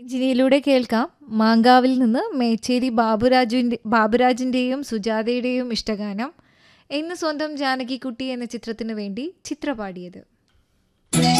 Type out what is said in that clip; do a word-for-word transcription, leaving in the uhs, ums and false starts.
രഞ്ജിനിയിലൂടെ കേൾക്കാം മാങ്കാവിൽ നിന്ന് മേച്ചേരി ബാബുരാജുവിൻ്റെ ബാബുരാജിൻ്റെയും സുജാതയുടെയും ഇഷ്ടഗാനം എന്ന് സ്വന്തം ജാനകിക്കുട്ടി എന്ന ചിത്രത്തിനു വേണ്ടി ചിത്ര പാടിയത്.